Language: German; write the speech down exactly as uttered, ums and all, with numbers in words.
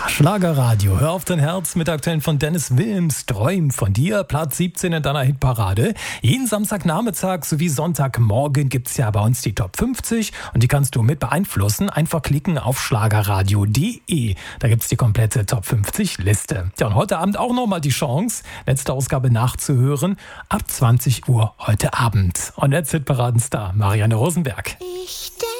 Schlagerradio, hör auf dein Herz mit Aktuellen von Dennis Wilms, Träum von dir, Platz siebzehn in deiner Hitparade. Jeden Samstagnachmittag sowie Sonntagmorgen gibt's ja bei uns die Top fünfzig und die kannst du mit beeinflussen. Einfach klicken auf schlagerradio punkt de. Da gibt's die komplette Top fünfzig Liste. Ja, und heute Abend auch nochmal die Chance, letzte Ausgabe nachzuhören, ab zwanzig Uhr heute Abend. Und jetzt Hitparadenstar Marianne Rosenberg. Ich